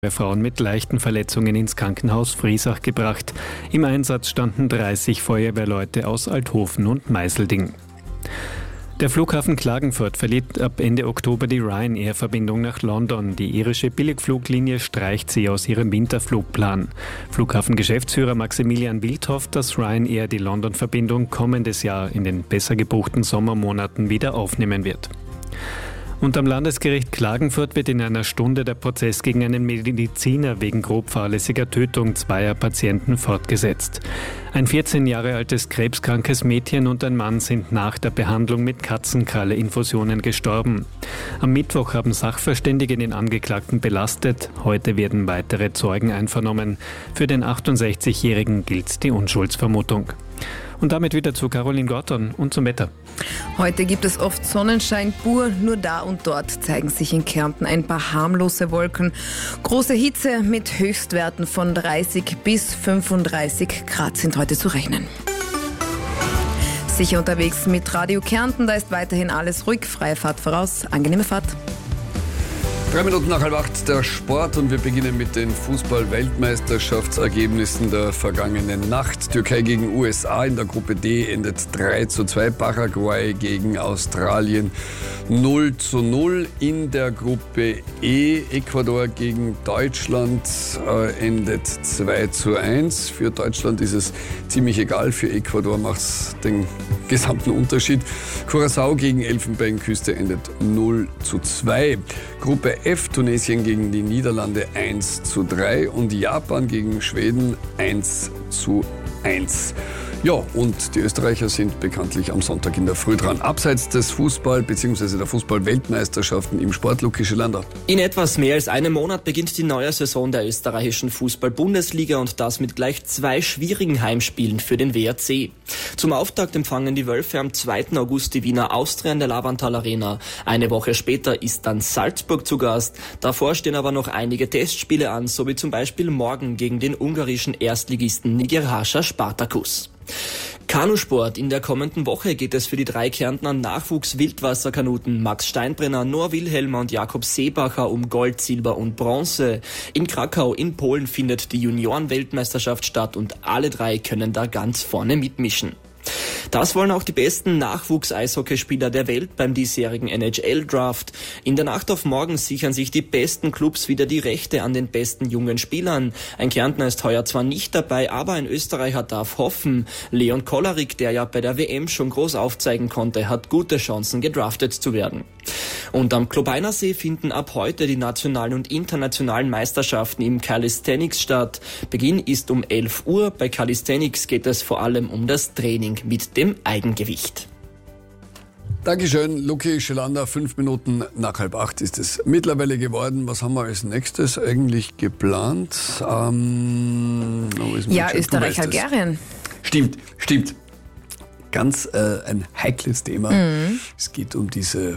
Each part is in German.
Frauen mit leichten Verletzungen ins Krankenhaus Friesach gebracht. Im Einsatz standen 30 Feuerwehrleute aus Althofen und Meiselding. Der Flughafen Klagenfurt verliert ab Ende Oktober die Ryanair-Verbindung nach London. Die irische Billigfluglinie streicht sie aus ihrem Winterflugplan. Flughafengeschäftsführer Maximilian Wild hofft, dass Ryanair die London-Verbindung kommendes Jahr in den besser gebuchten Sommermonaten wieder aufnehmen wird. Und am Landesgericht Klagenfurt wird in einer Stunde der Prozess gegen einen Mediziner wegen grob fahrlässiger Tötung zweier Patienten fortgesetzt. Ein 14 Jahre altes krebskrankes Mädchen und ein Mann sind nach der Behandlung mit Katzenkralle-Infusionen gestorben. Am Mittwoch haben Sachverständige den Angeklagten belastet. Heute werden weitere Zeugen einvernommen. Für den 68-Jährigen gilt die Unschuldsvermutung. Und damit wieder zu Caroline Gordon und zum Wetter. Heute gibt es oft Sonnenschein pur, nur da und dort zeigen sich in Kärnten ein paar harmlose Wolken. Große Hitze mit Höchstwerten von 30 bis 35 Grad sind heute zu rechnen. Sicher unterwegs mit Radio Kärnten, da ist weiterhin alles ruhig, freie Fahrt voraus, angenehme Fahrt. 3 Minuten nach 7:30 der Sport und wir beginnen mit den Fußball-Weltmeisterschaftsergebnissen der vergangenen Nacht. Türkei gegen USA in der Gruppe D endet 3:2, Paraguay gegen Australien 0:0. In der Gruppe E Ecuador gegen Deutschland endet 2:1. Für Deutschland ist es ziemlich egal, für Ecuador macht es den gesamten Unterschied. Curaçao gegen Elfenbeinküste endet 0:2. Gruppe F, Tunesien gegen die Niederlande 1:3 und Japan gegen Schweden 1:1. Ja, und die Österreicher sind bekanntlich am Sonntag in der Früh dran. Abseits des Fußball- bzw. der Fußball-Weltmeisterschaften im Sport, Luki Schilander. In etwas mehr als einem Monat beginnt die neue Saison der österreichischen Fußball-Bundesliga und das mit gleich 2 schwierigen Heimspielen für den WRC. Zum Auftakt empfangen die Wölfe am 2. August die Wiener Austria in der Lavantal Arena. Eine Woche später ist dann Salzburg zu Gast. Davor stehen aber noch einige Testspiele an, so wie zum Beispiel morgen gegen den ungarischen Erstligisten Nyíregyháza Spartakus. Kanusport. In der kommenden Woche geht es für die 3 Kärntner Nachwuchs-Wildwasserkanuten Max Steinbrenner, Noah Wilhelmer und Jakob Seebacher um Gold, Silber und Bronze. In Krakau in Polen findet die Junioren-Weltmeisterschaft statt und alle 3 können da ganz vorne mitmischen. Das wollen auch die besten Nachwuchs-Eishockeyspieler der Welt beim diesjährigen NHL-Draft. In der Nacht auf morgen sichern sich die besten Clubs wieder die Rechte an den besten jungen Spielern. Ein Kärntner ist heuer zwar nicht dabei, aber ein Österreicher darf hoffen. Leon Kollarik, der ja bei der WM schon groß aufzeigen konnte, hat gute Chancen, gedraftet zu werden. Und am Klobeinersee finden ab heute die nationalen und internationalen Meisterschaften im Calisthenics statt. Beginn ist um 11 Uhr. Bei Calisthenics geht es vor allem um das Training mit dem Eigengewicht. Dankeschön, Luki Schilander. 5 Minuten nach 7:30 ist es mittlerweile geworden. Was haben wir als nächstes eigentlich geplant? Österreich, Algerien. Stimmt. Ganz ein heikles Thema. Es geht um diese...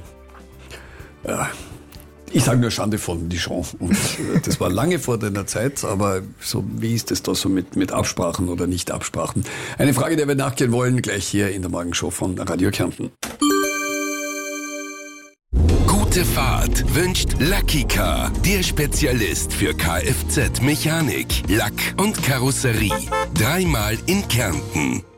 ich sage nur Schande von Dijon. Und das war lange vor deiner Zeit, aber so, wie ist es da so mit Absprachen oder Nicht-Absprachen? Eine Frage, der wir nachgehen wollen, gleich hier in der Morgenshow von Radio Kärnten. Gute Fahrt wünscht Lucky Car, der Spezialist für Kfz-Mechanik, Lack und Karosserie. 3-mal in Kärnten.